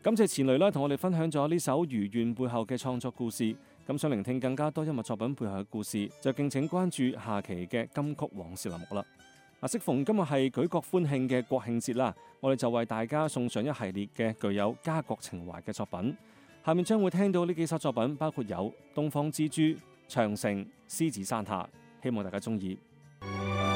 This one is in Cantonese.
感謝錢雷啦，同我哋分享咗呢首《如願》背後嘅創作故事。咁想聆聽更加多音樂作品背後嘅故事，就敬請關注下期嘅金曲往事欄目啦。適逢今日係舉國歡慶嘅國慶節啦，我哋就為大家送上一系列嘅具有家國情懷嘅作品。下面將會聽到呢幾首作品，包括有《東方之珠》、《長城》、《獅子山下》，希望大家中意。